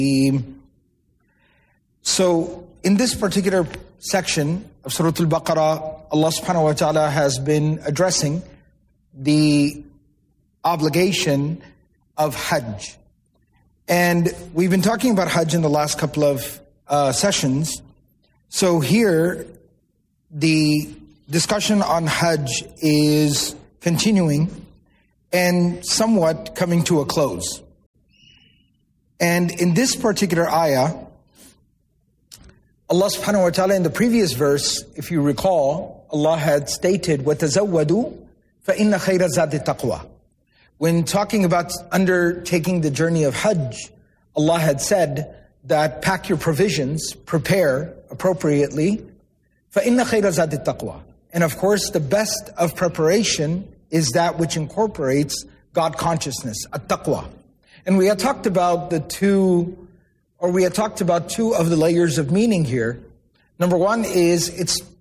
So in this particular section of Surah Al-Baqarah, Allah subhanahu wa ta'ala has been addressing the obligation of Hajj. And we've been talking about Hajj in the last couple of sessions. So here, the discussion on Hajj is continuing and somewhat coming to a close. And in this particular ayah, Allah subhanahu wa ta'ala in the previous verse, if you recall, Allah had stated, وَتَزَوَّدُوا فَإِنَّ خَيْرَ زَادِ التَّقْوَى. When talking about undertaking the journey of Hajj, Allah had said that pack your provisions, prepare appropriately, فَإِنَّ خَيْرَ زَادِ التَّقْوَى. And of course, the best of preparation is that which incorporates God consciousness, at-taqwa. And we had talked about two of the layers of meaning here. Number one is it's